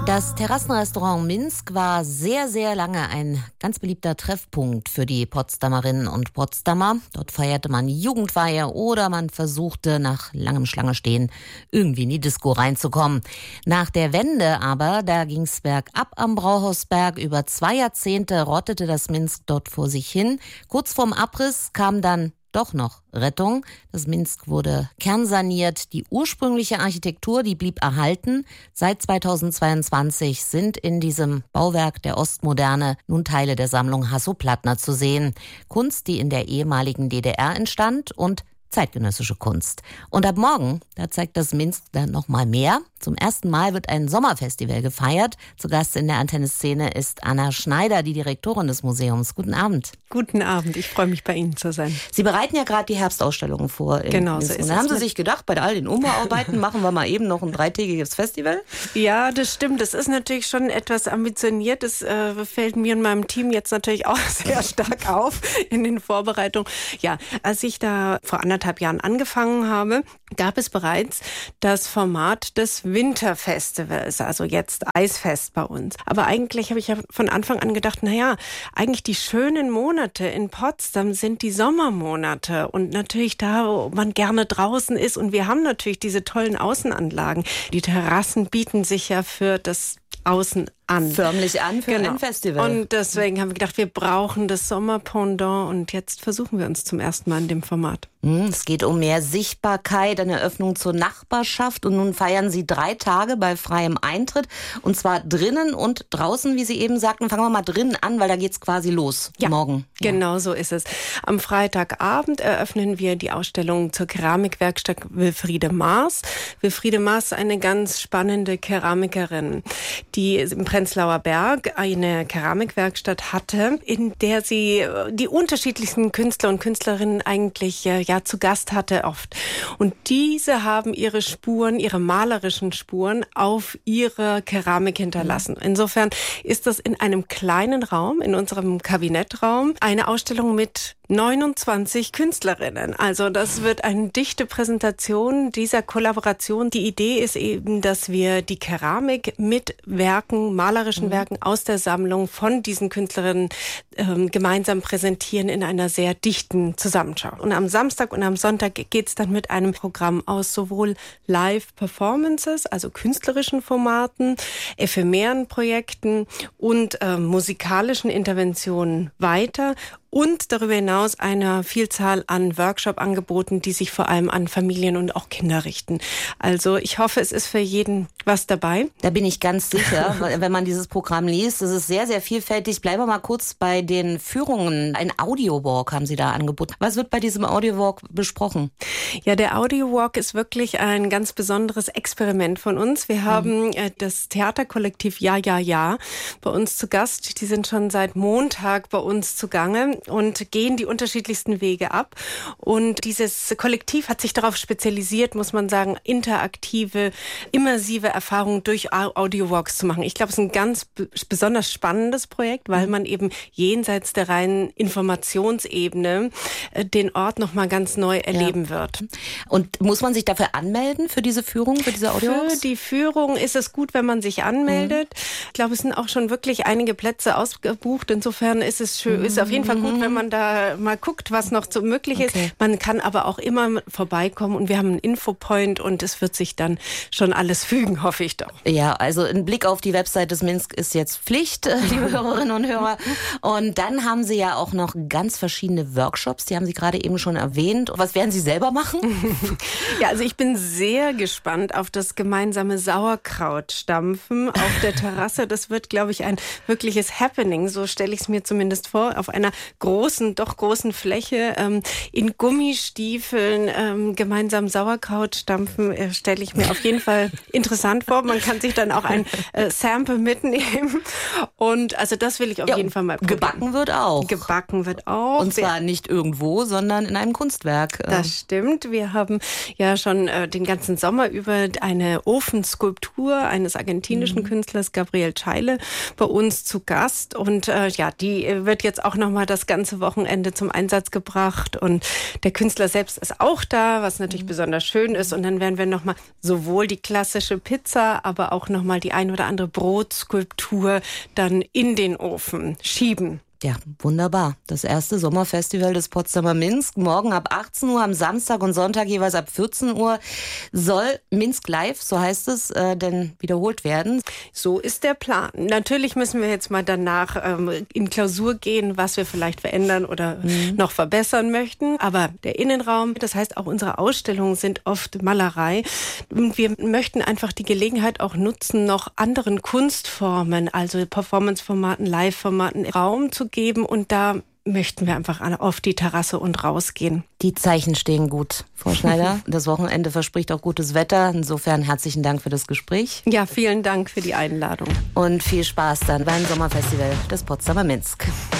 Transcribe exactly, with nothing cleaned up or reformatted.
Das Terrassenrestaurant Minsk war sehr, sehr lange ein ganz beliebter Treffpunkt für die Potsdamerinnen und Potsdamer. Dort feierte man Jugendweihe oder man versuchte nach langem Schlangestehen irgendwie in die Disco reinzukommen. Nach der Wende aber, da ging's bergab am Brauhausberg. Über zwei Jahrzehnte rottete das Minsk dort vor sich hin. Kurz vorm Abriss kam dann doch noch Rettung. Das Minsk wurde kernsaniert. Die ursprüngliche Architektur, die blieb erhalten. Seit zweitausendzweiundzwanzig sind in diesem Bauwerk der Ostmoderne nun Teile der Sammlung Hasso-Plattner zu sehen. Kunst, die in der ehemaligen D D R entstand, und zeitgenössische Kunst. Und ab morgen, da zeigt das Minsk dann noch mal mehr. Zum ersten Mal wird ein Sommerfestival gefeiert. Zu Gast in der Antenne-Szene ist Anna Schneider, die Direktorin des Museums. Guten Abend. Guten Abend, ich freue mich, bei Ihnen zu sein. Sie bereiten ja gerade die Herbstausstellungen vor. Genau, so ist es. Und dann haben Sie sich gedacht, bei all den Umbauarbeiten machen wir mal eben noch ein dreitägiges Festival? Ja, das stimmt. Das ist natürlich schon etwas ambitioniert. Das äh, fällt mir und meinem Team jetzt natürlich auch sehr stark auf in den Vorbereitungen. Ja, als ich da vor anderthalb Jahren angefangen habe, gab es bereits das Format des Winterfestivals, also jetzt Eisfest bei uns. Aber eigentlich habe ich ja von Anfang an gedacht, naja, eigentlich die schönen Monate in Potsdam sind die Sommermonate und natürlich da, wo man gerne draußen ist, und wir haben natürlich diese tollen Außenanlagen. Die Terrassen bieten sich ja für das Außen an. Förmlich an für genau. ein Festival. Und deswegen haben wir gedacht, wir brauchen das Sommerpendant, und jetzt versuchen wir uns zum ersten Mal in dem Format. Es geht um mehr Sichtbarkeit, eine Öffnung zur Nachbarschaft, und nun feiern Sie drei Tage bei freiem Eintritt, und zwar drinnen und draußen, wie Sie eben sagten. Fangen wir mal drinnen an, weil da geht's quasi los ja, morgen. Ja, genau so ist es. Am Freitagabend eröffnen wir die Ausstellung zur Keramikwerkstatt Wilfriede Maas. Wilfriede Maas ist eine ganz spannende Keramikerin, die im Prenzlauer Berg eine Keramikwerkstatt hatte, in der sie die unterschiedlichsten Künstler und Künstlerinnen eigentlich ja zu Gast hatte oft. Und diese haben ihre Spuren, ihre malerischen Spuren auf ihrer Keramik hinterlassen. Insofern ist das in einem kleinen Raum, in unserem Kabinettraum, eine Ausstellung mit neunundzwanzig Künstlerinnen. Also das wird eine dichte Präsentation dieser Kollaboration. Die Idee ist eben, dass wir die Keramik mit Werken, malerischen Werken aus der Sammlung von diesen Künstlerinnen ähm, gemeinsam präsentieren in einer sehr dichten Zusammenschau. Und am Samstag und am Sonntag geht's dann mit einem Programm aus sowohl Live-Performances, also künstlerischen Formaten, ephemeren Projekten und äh, musikalischen Interventionen weiter. Und darüber hinaus eine Vielzahl an Workshop-Angeboten, die sich vor allem an Familien und auch Kinder richten. Also ich hoffe, es ist für jeden was dabei. Da bin ich ganz sicher, wenn man dieses Programm liest. Es ist sehr, sehr vielfältig. Bleiben wir mal kurz bei den Führungen. Ein Audio-Walk haben Sie da angeboten. Was wird bei diesem Audio-Walk besprochen? Ja, der Audio-Walk ist wirklich ein ganz besonderes Experiment von uns. Wir haben mhm. das Theaterkollektiv Ja, Ja, Ja bei uns zu Gast. Die sind schon seit Montag bei uns zugange und gehen die unterschiedlichsten Wege ab. Und dieses Kollektiv hat sich darauf spezialisiert, muss man sagen, interaktive, immersive Erfahrungen durch Audio-Walks zu machen. Ich glaube, es ist ein ganz b- besonders spannendes Projekt, weil man eben jenseits der reinen Informationsebene äh, den Ort nochmal ganz neu erleben ja. wird. Und muss man sich dafür anmelden für diese Führung, für diese Audio-Walks? Für die Führung ist es gut, wenn man sich anmeldet. Mhm. Ich glaube, es sind auch schon wirklich einige Plätze ausgebucht. Insofern ist es schön, ist auf jeden Fall gut, wenn man da mal guckt, was noch so möglich ist. Okay. Man kann aber auch immer vorbeikommen, und wir haben einen Infopoint, und es wird sich dann schon alles fügen, hoffe ich doch. Ja, also ein Blick auf die Website des Minsk ist jetzt Pflicht, liebe Hörerinnen und Hörer. Und dann haben Sie ja auch noch ganz verschiedene Workshops, die haben Sie gerade eben schon erwähnt. Was werden Sie selber machen? Ja, also ich bin sehr gespannt auf das gemeinsame Sauerkrautstampfen auf der Terrasse. Das wird, glaube ich, ein wirkliches Happening, so stelle ich es mir zumindest vor, auf einer großen, doch großen Fläche, ähm, in Gummistiefeln ähm, gemeinsam Sauerkraut stampfen, äh, stelle ich mir auf jeden Fall interessant vor. Man kann sich dann auch ein äh, Sample mitnehmen, und also das will ich auf ja, jeden Fall mal probieren. Gebacken wird auch. Gebacken wird auch. Und zwar nicht irgendwo, sondern in einem Kunstwerk. Das stimmt. Wir haben ja schon äh, den ganzen Sommer über eine Ofenskulptur eines argentinischen mhm. Künstlers, Gabriel Gabrielle Scheile bei uns zu Gast. Und äh, ja, die wird jetzt auch nochmal das ganze Wochenende zum Einsatz gebracht. Und der Künstler selbst ist auch da, was natürlich mhm. besonders schön ist. Und dann werden wir nochmal sowohl die klassische Pizza, aber auch nochmal die ein oder andere Brotskulptur dann in den Ofen schieben. Ja, wunderbar. Das erste Sommerfestival des Potsdamer Minsk. Morgen ab achtzehn Uhr, am Samstag und Sonntag jeweils ab vierzehn Uhr soll Minsk Live, so heißt es, äh, denn wiederholt werden. So ist der Plan. Natürlich müssen wir jetzt mal danach ähm, in Klausur gehen, was wir vielleicht verändern oder mhm. noch verbessern möchten. Aber der Innenraum, das heißt auch unsere Ausstellungen sind oft Malerei. Und wir möchten einfach die Gelegenheit auch nutzen, noch anderen Kunstformen, also Performanceformaten, Live-Formaten Raum zu geben, und da möchten wir einfach alle auf die Terrasse und rausgehen. Die Zeichen stehen gut, Frau Schneider. Das Wochenende verspricht auch gutes Wetter. Insofern herzlichen Dank für das Gespräch. Ja, vielen Dank für die Einladung. Und viel Spaß dann beim Sommerfestival des Potsdamer Minsk.